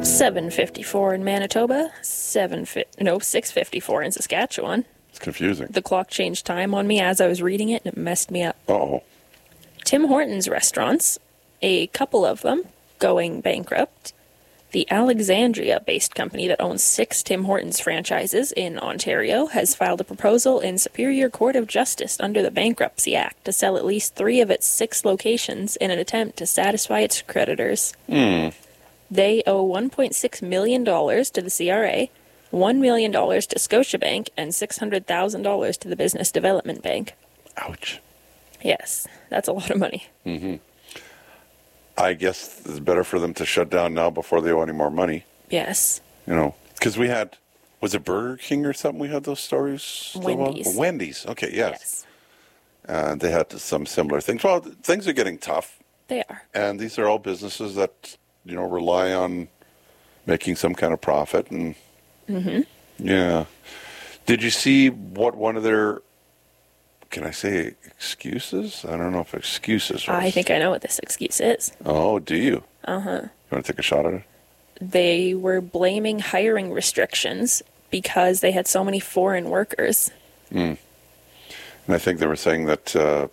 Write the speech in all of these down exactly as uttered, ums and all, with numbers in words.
seven fifty-four in Manitoba, seven fi- no, six fifty-four in Saskatchewan. It's confusing. The clock changed time on me as I was reading it, and it messed me up. Uh-oh. Tim Hortons restaurants, a couple of them, going bankrupt. The Alexandria-based company that owns six Tim Hortons franchises in Ontario has filed a proposal in Superior Court of Justice under the Bankruptcy Act to sell at least three of its six locations in an attempt to satisfy its creditors. Hmm. They owe one point six million dollars to the C R A, one million dollars to Scotiabank, and six hundred thousand dollars to the Business Development Bank. Ouch. Yes, that's a lot of money. Mm-hmm. I guess it's better for them to shut down now before they owe any more money. Yes. You know, because we had, was it Burger King or something we had those stories? Wendy's. About? Wendy's, okay, yes. Yes. And they had some similar things. Well, things are getting tough. They are. And these are all businesses that, you know, rely on making some kind of profit. And Mm-hmm. yeah. Did you see what one of their, can I say excuses? I don't know if excuses was. I think I know what this excuse is. Oh, do you? Uh-huh. You want to take a shot at it? They were blaming hiring restrictions because they had so many foreign workers. Mm. And I think they were saying that, uh,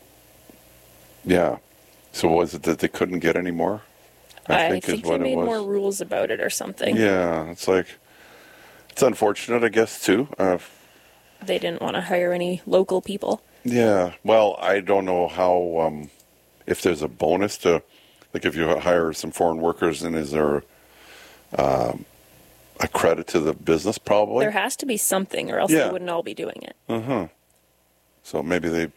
yeah. So was it that they couldn't get any more? I think, think they made more rules about it or something. Yeah, it's like, it's unfortunate, I guess, too. Uh, they didn't want to hire any local people. Yeah, well, I don't know how, um, if there's a bonus to, like if you hire some foreign workers, and is there um, a credit to the business probably? There has to be something, or else yeah. they wouldn't all be doing it. Uh-huh. So maybe they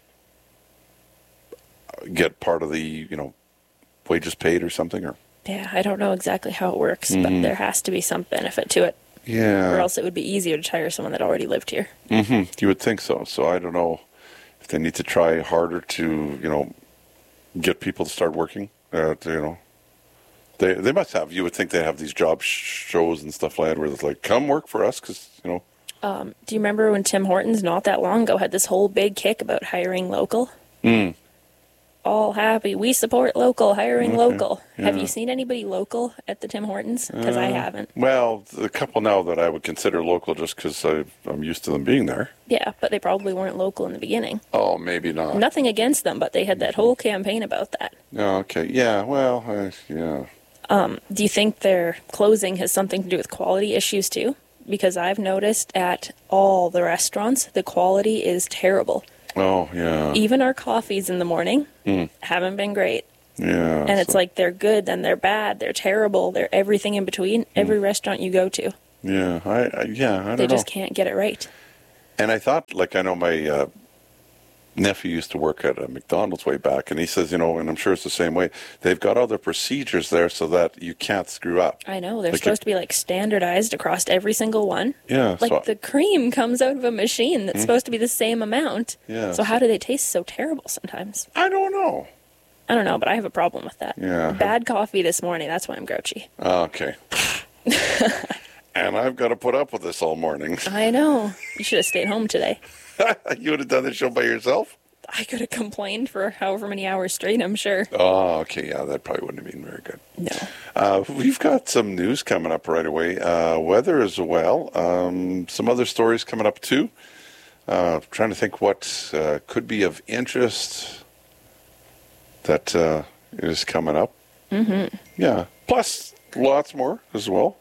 get part of the, you know, wages paid or something, or? Yeah, I don't know exactly how it works, mm-hmm. but there has to be some benefit to it. Yeah. Or else it would be easier to hire someone that already lived here. Mm-hmm. You would think so. So I don't know if they need to try harder to, you know, get people to start working. Uh, to, you know, they they must have. You would think they have these job sh- shows and stuff like that where it's like, come work for us, because you know. Um, do you remember when Tim Hortons not that long ago had this whole big kick about hiring local? Mm. All happy. We support local, hiring okay. local. Yeah. Have you seen anybody local at the Tim Hortons? Because uh, I haven't. Well, a couple now that I would consider local just because I'm used to them being there. Yeah, but they probably weren't local in the beginning. Oh, maybe not. Nothing against them, but they had that whole campaign about that. Oh, okay. Yeah, well, uh, yeah. Um, do you think their closing has something to do with quality issues too? Because I've noticed at all the restaurants, the quality is terrible. Oh, yeah. Even our coffees in the morning mm. haven't been great. Yeah. And it's so. like they're good, then they're bad, they're terrible, they're everything in between. Mm. Every restaurant you go to. Yeah, I, I yeah, I don't They know. just can't get it right. And I thought, like, I know my uh, nephew used to work at a McDonald's way back, and he says, you know, and I'm sure it's the same way, they've got all the procedures there so that you can't screw up. I know, they're like supposed if, to be, like, standardized across every single one. Yeah. Like, so, the cream comes out of a machine that's mm. supposed to be the same amount. Yeah. So how do they taste so terrible sometimes? I don't know. I don't know, but I have a problem with that. Yeah. Bad coffee this morning, that's why I'm grouchy. Okay. And I've got to put up with this all morning. I know. You should have stayed home today. You would have done the show by yourself? I could have complained for however many hours straight, I'm sure. Oh, okay. Yeah, that probably wouldn't have been very good. No. Uh, we've got some news coming up right away. Uh, weather as well. Um, some other stories coming up, too. Uh, trying to think what uh, could be of interest that uh, is coming up. Mm-hmm. Yeah. Plus, lots more as well.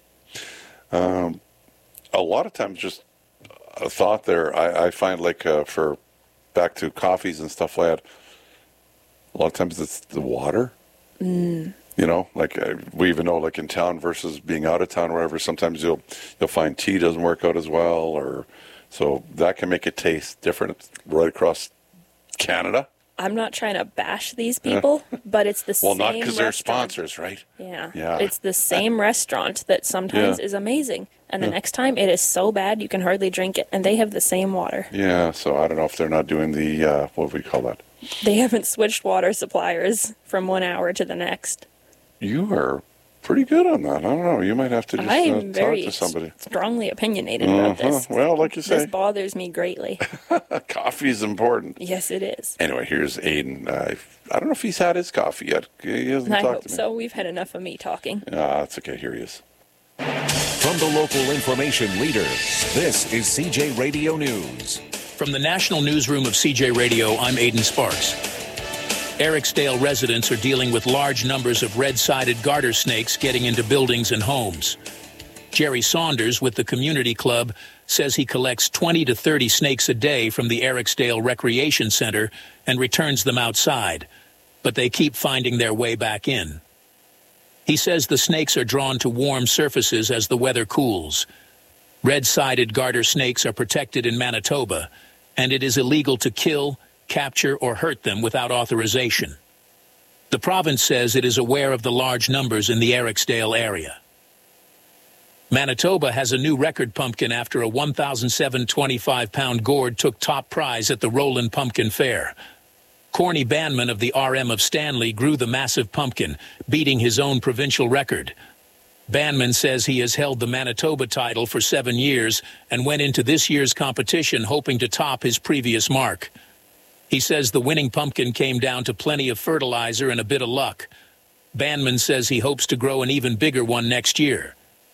Um, a lot of times, just a thought there, I, I find like uh, for back to coffees and stuff like that, a lot of times it's the water. Mm. You know, like uh, we even know, like in town versus being out of town, or whatever. Sometimes you'll you'll find tea doesn't work out as well, or so that can make it taste different right across Canada. I'm not trying to bash these people, but it's the well, same not because they're restaurant. sponsors, right? Yeah. Yeah. It's the same restaurant that sometimes Yeah. is amazing. And the Yeah. next time it is so bad you can hardly drink it. And they have the same water. Yeah, so I don't know if they're not doing the, uh, what do we call that? They haven't switched water suppliers from one hour to the next. You are pretty good on that. I don't know. You might have to just uh, I'm talk very to somebody. strongly opinionated about Uh-huh. this. Well, like you This say, bothers me greatly. coffee is important. Yes, it is. Anyway, here's Aiden. Uh, I don't know if he's had his coffee yet. He hasn't I talked hope to me. so. We've had enough of me talking. Ah, that's okay. Here he is. From the local information leader, this is C J Radio News. From the National Newsroom of C J Radio, I'm Aidan Sparks. Ericsdale residents are dealing with large numbers of red-sided garter snakes getting into buildings and homes. Jerry Saunders with the community club says he collects twenty to thirty snakes a day from the Ericsdale Recreation Center and returns them outside, but they keep finding their way back in. He says the snakes are drawn to warm surfaces as the weather cools. Red-sided garter snakes are protected in Manitoba, and it is illegal to kill, capture, or hurt them without authorization. The province says it is aware of the large numbers in the Ericsdale area. Manitoba has a new record pumpkin after a one thousand seven hundred twenty-five pound gourd took top prize at the Roland Pumpkin Fair. Corny Banman of the R M of Stanley grew the massive pumpkin, beating his own provincial record. Banman says he has held the Manitoba title for seven years and went into this year's competition hoping to top his previous mark. He says the winning pumpkin came down to plenty of fertilizer and a bit of luck. Banman says he hopes to grow an even bigger one next year.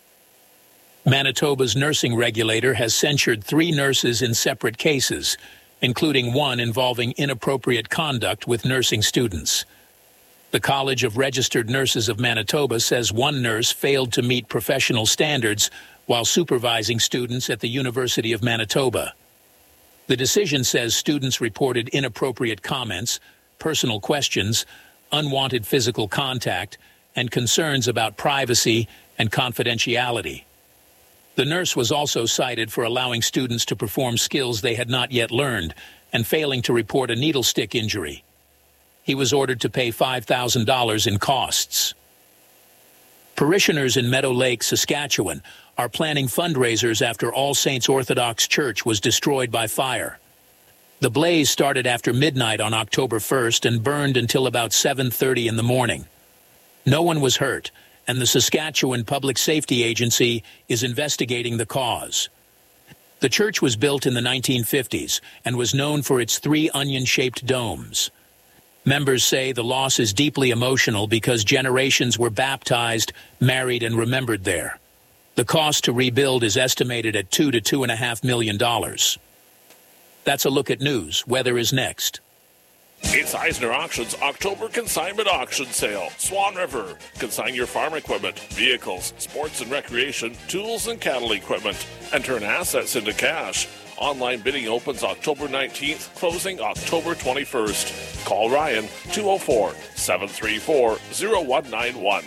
Manitoba's nursing regulator has censured three nurses in separate cases, including one involving inappropriate conduct with nursing students. The College of Registered Nurses of Manitoba says one nurse failed to meet professional standards while supervising students at the University of Manitoba. The decision says students reported inappropriate comments, personal questions, unwanted physical contact, and concerns about privacy and confidentiality. The nurse was also cited for allowing students to perform skills they had not yet learned and failing to report a needle stick injury. He was ordered to pay five thousand dollars in costs. Parishioners in Meadow Lake, Saskatchewan, are planning fundraisers after All Saints Orthodox Church was destroyed by fire. The blaze started after midnight on October first and burned until about seven thirty in the morning. No one was hurt, and the Saskatchewan Public Safety Agency is investigating the cause. The church was built in the nineteen fifties and was known for its three onion-shaped domes. Members say the loss is deeply emotional because generations were baptized, married, and remembered there. The cost to rebuild is estimated at two to two and a half million dollars. That's a look at news. Weather is next. It's Eisner Auctions October Consignment Auction Sale. Swan River. Consign your farm equipment, vehicles, sports and recreation, tools and cattle equipment, and turn assets into cash. Online bidding opens October nineteenth, closing October twenty-first. Call Ryan, two oh four, seven three four, oh one nine one.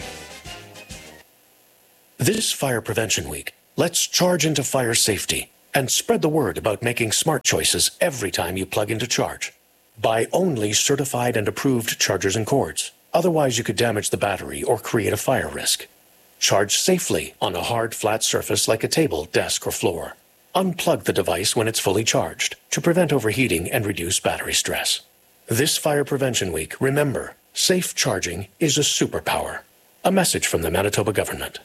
This Fire Prevention Week, let's charge into fire safety and spread the word about making smart choices every time you plug into charge. Buy only certified and approved chargers and cords. Otherwise, you could damage the battery or create a fire risk. Charge safely on a hard, flat surface like a table, desk, or floor. Unplug the device when it's fully charged to prevent overheating and reduce battery stress. This Fire Prevention Week, remember, safe charging is a superpower. A message from the Manitoba government.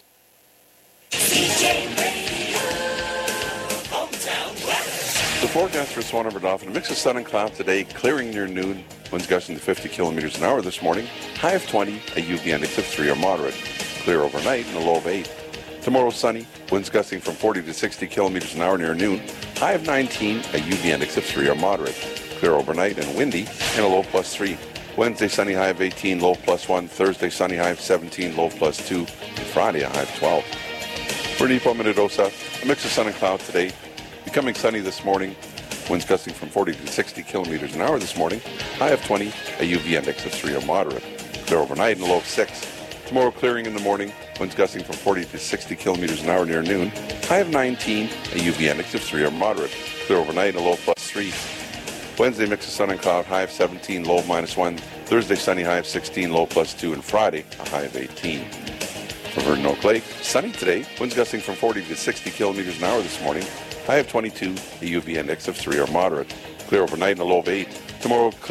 The forecast for Swan River Dauphin, a mix of sun and cloud today, clearing near noon. Winds gusting to fifty kilometers an hour this morning. High of twenty, a U V index of three or moderate. Clear overnight and a low of eight. Tomorrow sunny, winds gusting from forty to sixty kilometers an hour near noon. High of nineteen, a U V index of three or moderate. Clear overnight and windy and a low plus three. Wednesday sunny, high of eighteen, low plus one. Thursday sunny, high of seventeen, low plus two. And Friday a high of twelve. For Nipo Minidosa, a mix of sun and cloud today. Becoming sunny this morning. Winds gusting from forty to sixty kilometers an hour this morning. High of twenty, a U V index of three or moderate. Clear overnight and a low of six. Tomorrow clearing in the morning. Winds gusting from forty to sixty kilometers an hour near noon. High of nineteen, a U V index of three or moderate. Clear overnight and a low of plus three. Wednesday mix of sun and cloud, high of seventeen, low of minus one. Thursday sunny, high of sixteen, low plus two. And Friday, a high of eighteen. For Verdon Oak Lake, sunny today. Winds gusting from forty to sixty kilometers an hour this morning. High of twenty-two, a U V index of three or moderate. Clear overnight and a low of eight. Tomorrow clearing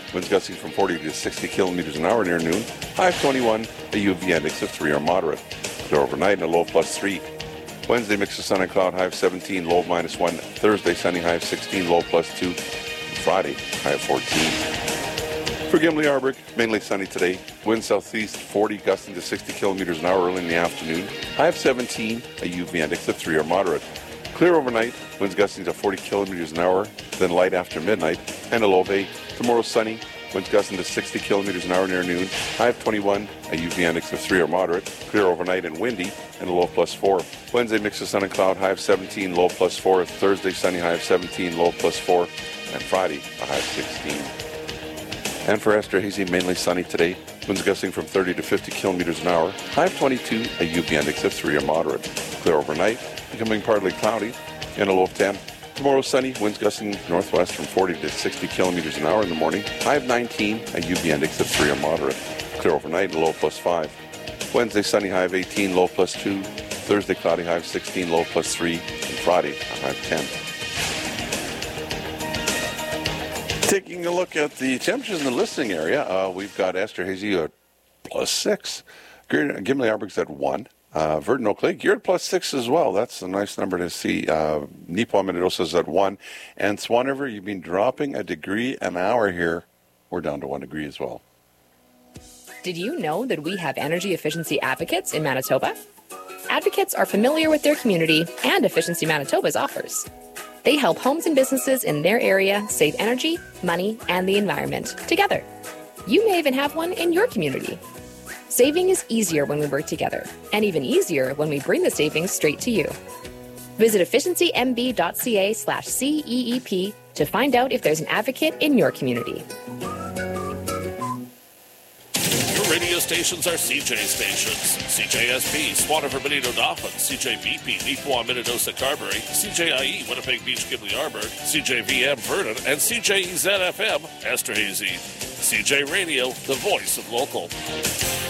winds gusting from forty to sixty kilometers an hour near noon. High of twenty-one, a U V index of three or moderate. Clear overnight and a low of plus three. Wednesday, mix of sun and cloud, high of seventeen, low of minus one. Thursday, sunny, high of sixteen, low of plus two. Friday, high of fourteen. For Gimli-Arburg, mainly sunny today. Wind southeast forty, gusting to sixty kilometers an hour early in the afternoon. High of seventeen, a U V index of three or moderate. Clear overnight, winds gusting to forty kilometers an hour, then light after midnight, and a low of eight. Tomorrow sunny, winds gusting to sixty kilometers an hour near noon. High of twenty-one, a U V index of three or moderate. Clear overnight and windy, and a low of plus four. Wednesday, mix of sun and cloud, high of seventeen, low of plus four. Thursday, sunny, high of seventeen, low of plus four. And Friday, a high of sixteen. And for Esterhazy, mainly sunny today. Winds gusting from thirty to fifty kilometers an hour. High of twenty-two, a U V index of three or moderate. Clear overnight, becoming partly cloudy, and a low of ten. Tomorrow sunny, winds gusting northwest from forty to sixty kilometers an hour in the morning. High of nineteen, a U V index of three or moderate. Clear overnight, and a low of plus five. Wednesday sunny, high of eighteen, low of plus two. Thursday cloudy, high of sixteen, low of plus three. And Friday, a high of ten. Taking a look at the temperatures in the listening area, uh, we've got Esterhazy at plus six. Gimli-Arburg's at one. Uh, Verdun Oak Lake, you're at plus six as well. That's a nice number to see. Uh, Neepawa-Minidosa's at one. And Swan River, you've been dropping a degree an hour here. We're down to one degree as well. Did you know that we have energy efficiency advocates in Manitoba? Advocates are familiar with their community and Efficiency Manitoba's offers. They help homes and businesses in their area save energy, money, and the environment together. You may even have one in your community. Saving is easier when we work together, and even easier when we bring the savings straight to you. Visit efficiency m b.ca slash C E E P to find out if there's an advocate in your community. Radio stations are C J stations. C J S P, Swan River, Benito, Dauphin. C J V P, Neepawa, Minidosa, Carberry. C J I E, Winnipeg Beach, Gimli-Arburg. C J V M, Vernon. And C J E Z F M, Esterhazy. C J Radio, the voice of local.